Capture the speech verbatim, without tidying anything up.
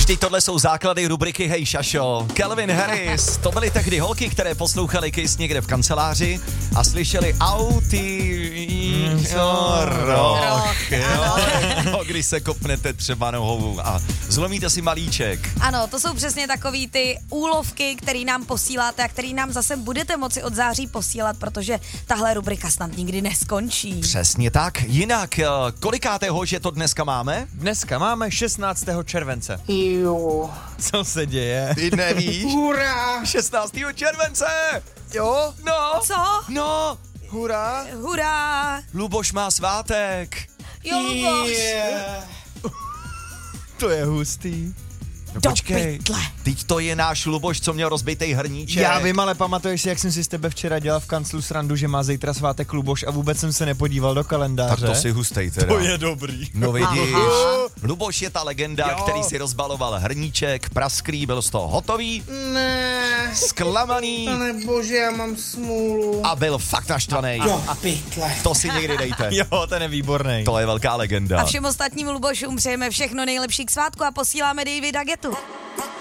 Vždyť tohle jsou základy rubriky Hej Šašo. Calvin Harris, to byly tehdy holky, které poslouchaly Kiss někde v kanceláři a slyšeli auty... Mm, roch, jo, když se kopnete třeba nohou a zlomíte si malíček. Ano, to jsou přesně takový ty úlovky, který nám posíláte a který nám zase budete moci od září posílat, protože tahle rubrika snad nikdy neskončí. Přesně tak. Jinak, kolikátého, že to dneska máme? Dneska máme šestnáctého července. Jo. Co se děje? Ty nevíš? Hurá! šestnáctého července! Jo? No! Co? No! Hurá! Hurá! Luboš má svátek. Jo, Luboš. Yeah. To je hustý. No Do počkej, pytle. teď to je náš Luboš, co měl rozbitej hrníček. Já vím, ale pamatuješ si, jak jsem si s tebe včera dělal v kanclu srandu, že má zítra svátek Luboš a vůbec jsem se nepodíval do kalendáře. Tak to si hustej teda. To je dobrý. No vidíš, Aha. Luboš je ta legenda, Jo. který si rozbaloval hrníček, prasklý, byl z toho hotový, Ne. zklamaný Pane bože, já mám smůlu. a byl fakt naštvaný. Do pytle. To si někdy dejte. Jo, ten je výborný. To je velká legenda. A všem ostatním Lubošům přejeme všechno nejlepší k svátku a posíláme Davida Getu.